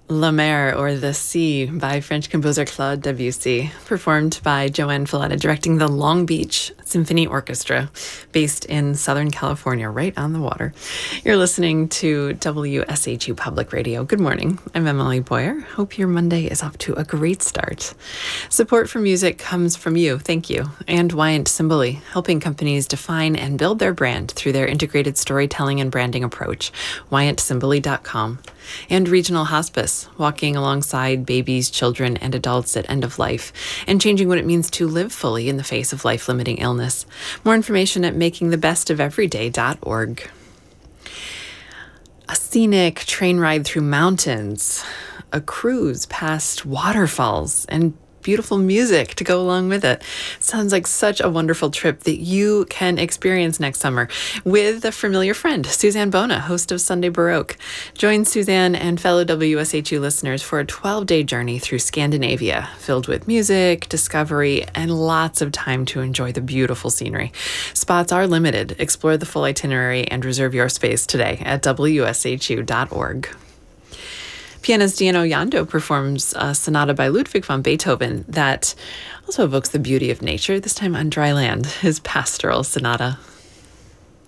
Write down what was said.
La Mer, or The Sea, by French composer Claude Debussy, performed by Joanne Falletta, directing the Long Beach Symphony Orchestra, based in Southern California, right on the water. You're listening to WSHU Public Radio. Good morning. I'm Emily Boyer. Hope your Monday is off to a great start. Support for music comes from you. Thank you. And Wyant Cymbali, helping companies define and build their brand through their integrated storytelling and branding approach. WyantCymbali.com. And Regional Hospice, walking alongside babies, children, and adults at end of life, and changing what it means to live fully in the face of life-limiting illness. More information at makingthebestofeveryday.org. A scenic train ride through mountains, a cruise past waterfalls, and beautiful music to go along with it. Sounds like such a wonderful trip that you can experience next summer with a familiar friend, Suzanne Bona, host of Sunday Baroque. Join Suzanne and fellow WSHU listeners for a 12-day journey through Scandinavia, filled with music, discovery, and lots of time to enjoy the beautiful scenery. Spots are limited. Explore the full itinerary and reserve your space today at WSHU.org. Pianist Diano Yando performs a sonata by Ludwig van Beethoven that also evokes the beauty of nature, this time on dry land, his pastoral sonata.